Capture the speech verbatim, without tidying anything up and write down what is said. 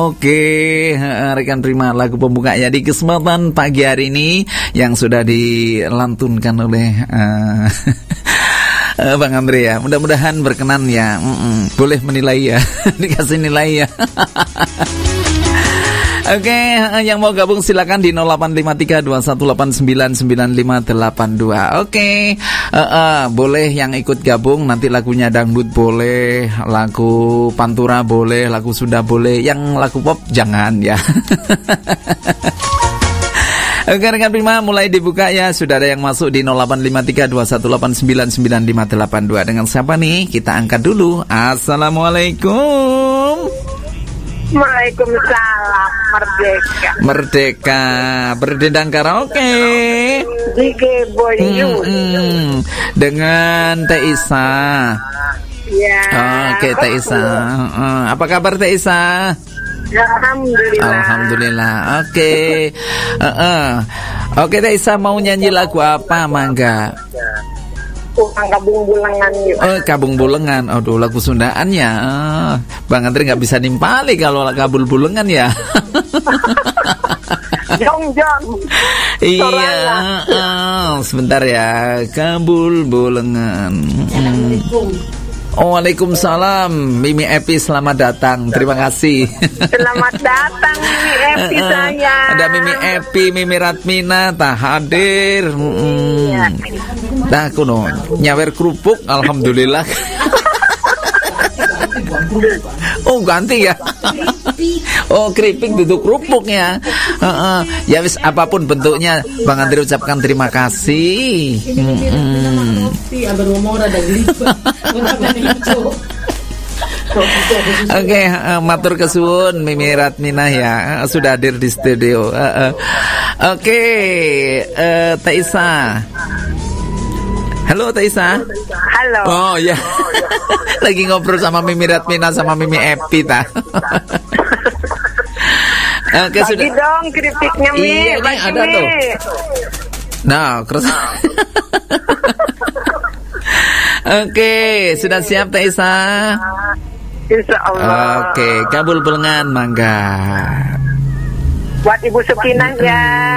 Oke, rekan Prima, lagu pembuka ya di kesempatan pagi hari ini yang sudah dilantunkan oleh uh, Bang Andre ya. Mudah-mudahan berkenan ya. Mm-mm. Boleh menilai ya. Dikasih nilai ya. Oke, yang mau gabung silakan di nol delapan lima tiga dua satu delapan sembilan sembilan lima delapan dua. Oke, uh, uh, boleh yang ikut gabung, nanti lagunya dangdut boleh, lagu pantura boleh, lagu Sunda boleh, yang lagu pop jangan ya. Oke rekan Prima, mulai dibuka ya. Sudah ada yang masuk di nol delapan lima tiga dua satu delapan sembilan sembilan lima delapan dua. Dengan siapa nih? Kita angkat dulu. Assalamualaikum. Waalaikumsalam. Merdeka. Merdeka. Berdendang karaoke di Geboyu. Hmm, dengan Teh Isa. Ya. Oke, Teh Isa. Uh, apa kabar Teh Isa? Alhamdulillah. Alhamdulillah. Oke. Uh, uh. Oke, Teh Isa mau nyanyi lagu apa, Mangga? Tukang kabung bulengan gitu. Oh, kabung bulengan. Aduh, lagu Sundaan ya. Uh, Bang Andre nggak bisa nimpali kalau kabul bulengan ya. Jong jong. Iya. Uh, sebentar ya. Kabul bulengan. Assalamualaikum. Oh, waalaikumsalam, Mimi Epi, selamat datang. Terima kasih. Selamat datang Mimi Epi saya. Ada Mimi Epi, Mimi Ratmina, tak hadir. Iya. Nah, kuno nyawer kerupuk, alhamdulillah. Oh, ganti ya. Oh, keripik duduk kerupuknya. Uh, uh. Ya wis apapun bentuknya, Bang Andri ucapkan terima kasih. Hmm. Oke, uh, matur kesuwun Mimi Ratmina ya, uh, sudah hadir di studio. Uh, uh. Oke, okay, uh, Teh Isa. Halo Teh Isa. Halo. Oh ya. Lagi ngobrol sama Mimi Ratmina sama Mimi Epi ta. Oke, bagi sudah. Dong keripiknya Mi. Iya, ini bagi ada Mi. tuh. Nah, terus. Oke, sudah siap Teh Isa? Insya Allah. Oke, kabul bulengan mangga. Buat Ibu Sukinah ya.